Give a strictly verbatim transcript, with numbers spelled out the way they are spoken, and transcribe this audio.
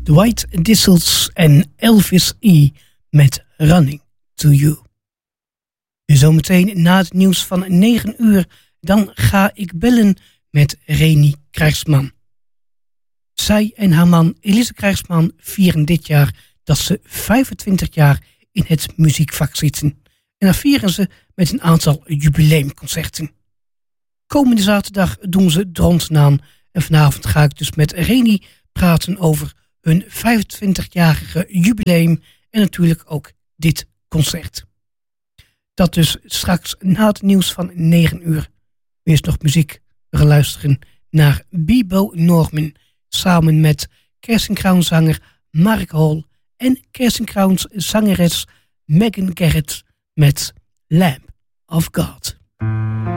The White Distles en Elvis E. met Running to You. Zometeen na het nieuws van negen uur, dan ga ik bellen met Reni Krijgsman. Zij en haar man Elise Krijgsman vieren dit jaar dat ze vijfentwintig jaar in het muziekvak zitten. En dan vieren ze met een aantal jubileumconcerten. Komende zaterdag doen ze Drontenaan. En vanavond ga ik dus met Reni praten over hun vijfentwintigjarige jubileum. En natuurlijk ook dit concert. Dat dus straks na het nieuws van negen uur. Eerst nog muziek. We gaan luisteren naar Bebo Norman. Samen met Casting Crown zanger Mark Hall. En Casting Crowns zangeres Megan Garrett met Lamb of God.